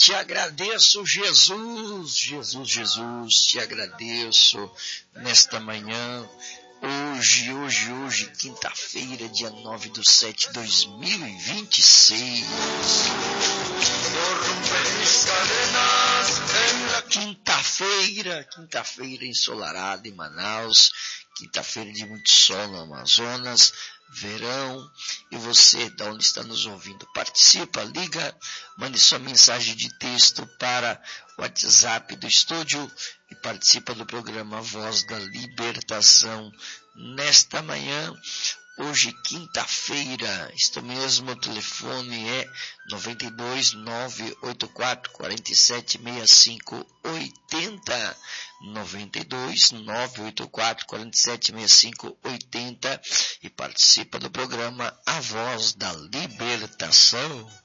te agradeço, Jesus, te agradeço nesta manhã, hoje, quinta-feira, dia 9/7/2026. Quinta-feira ensolarada em Manaus, quinta-feira de muito sol no Amazonas, verão. E você, da onde está nos ouvindo, participa, liga, mande sua mensagem de texto para o WhatsApp do estúdio e participa do programa Voz da Libertação nesta manhã. Hoje, quinta-feira, isto mesmo, o telefone é 92 984 47 65 80, 92 984 47 65 80, e participa do programa A Voz da Libertação.